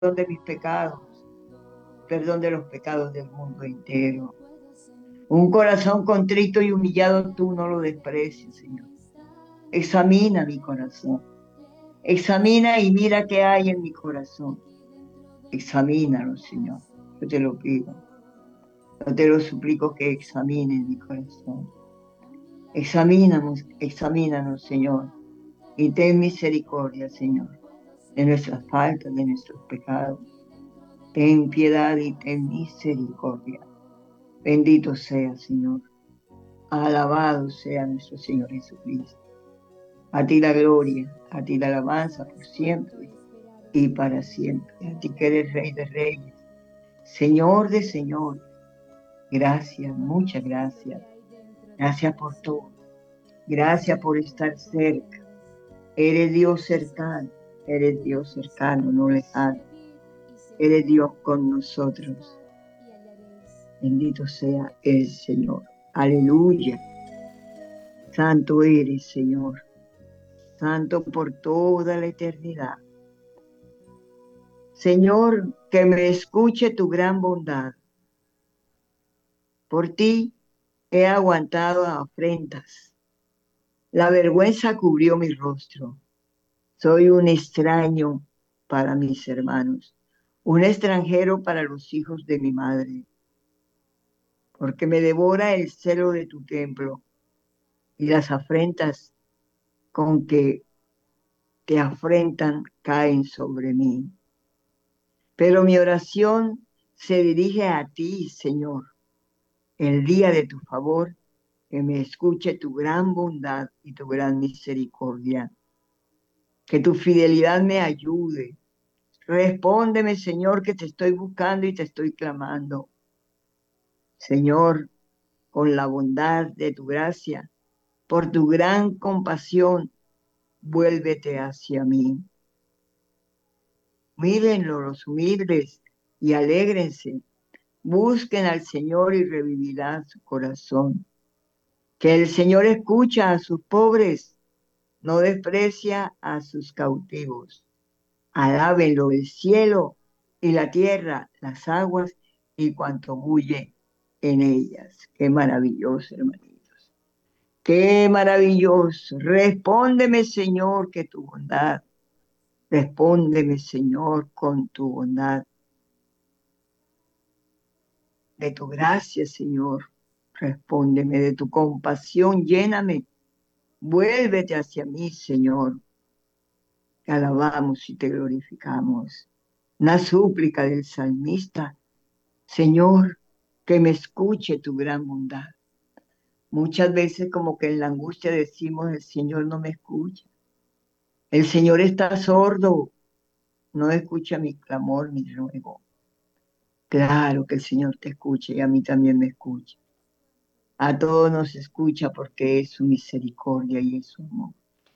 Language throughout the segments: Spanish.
de mis pecados, perdón de los pecados del mundo entero. Un corazón contrito y humillado tú no lo desprecies, Señor. Examina mi corazón. Examina y mira qué hay en mi corazón. Examínalo, Señor. Yo te lo pido. Yo te lo suplico que examines mi corazón. Examínanos, Señor. Y ten misericordia, Señor, de nuestras faltas, de nuestros pecados. Ten piedad y ten misericordia. Bendito sea, Señor. Alabado sea nuestro Señor Jesucristo. A ti la gloria, a ti la alabanza por siempre y para siempre. A ti que eres Rey de Reyes, Señor de señores. Gracias, muchas gracias. Gracias por todo. Gracias por estar cerca. Eres Dios cercano, no lejano. Eres Dios con nosotros. Bendito sea el Señor. Aleluya. Santo eres, Señor. Santo por toda la eternidad. Señor, que me escuche tu gran bondad. Por ti he aguantado afrentas. La vergüenza cubrió mi rostro. Soy un extraño para mis hermanos, un extranjero para los hijos de mi madre, porque me devora el celo de tu templo y las afrentas con que te afrentan caen sobre mí. Pero mi oración se dirige a ti, Señor, el día de tu favor, que me escuche tu gran bondad y tu gran misericordia. Que tu fidelidad me ayude. Respóndeme, Señor, que te estoy buscando y te estoy clamando. Señor, con la bondad de tu gracia, por tu gran compasión, vuélvete hacia mí. Mírenlo los humildes y alégrense. Busquen al Señor y revivirá su corazón. Que el Señor escucha a sus pobres, no desprecia a sus cautivos. Alábenlo el cielo y la tierra, las aguas y cuanto bulle en ellas. Qué maravilloso, hermanitos. Qué maravilloso. Respóndeme, Señor, que tu bondad. Respóndeme, Señor, con tu bondad. De tu gracia, Señor. Respóndeme de tu compasión, lléname. Vuélvete hacia mí, Señor. Te alabamos y te glorificamos. Una súplica del salmista. Señor, que me escuche tu gran bondad. Muchas veces como que en la angustia decimos, el Señor no me escucha. El Señor está sordo, no escucha mi clamor, mi ruego. Claro que el Señor te escucha y a mí también me escucha. A todos nos escucha porque es su misericordia y es su amor.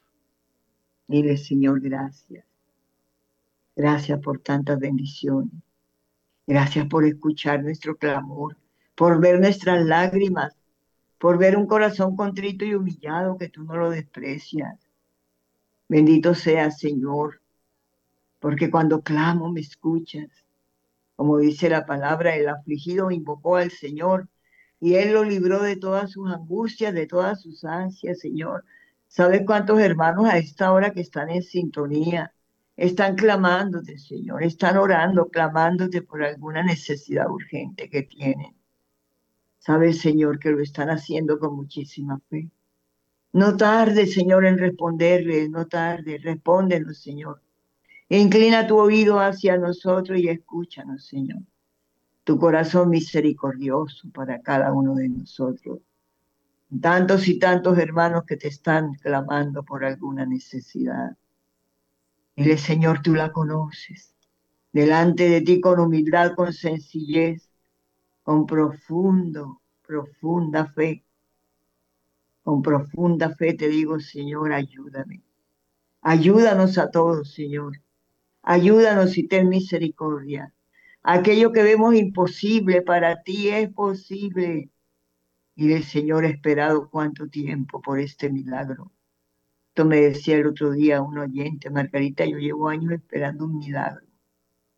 Dile, Señor, gracias. Gracias por tantas bendiciones. Gracias por escuchar nuestro clamor, por ver nuestras lágrimas, por ver un corazón contrito y humillado que tú no lo desprecias. Bendito seas, Señor, porque cuando clamo me escuchas. Como dice la palabra, el afligido invocó al Señor y Él lo libró de todas sus angustias, de todas sus ansias, Señor. ¿Sabes cuántos hermanos a esta hora que están en sintonía están clamándote, Señor? Están orando, clamándote por alguna necesidad urgente que tienen. ¿Sabes, Señor, que lo están haciendo con muchísima fe? No tarde, Señor, en responderle, no tarde, respóndenos, Señor. Inclina tu oído hacia nosotros y escúchanos, Señor. Tu corazón misericordioso para cada uno de nosotros. Tantos y tantos hermanos que te están clamando por alguna necesidad. Dile, Señor, tú la conoces. Delante de ti con humildad, con sencillez, con profunda fe. Con profunda fe te digo, Señor, ayúdame. Ayúdanos a todos, Señor. Ayúdanos y ten misericordia. Aquello que vemos imposible para ti es posible. Y el Señor ha esperado cuánto tiempo por este milagro. Esto me decía el otro día un oyente, Margarita, yo llevo años esperando un milagro.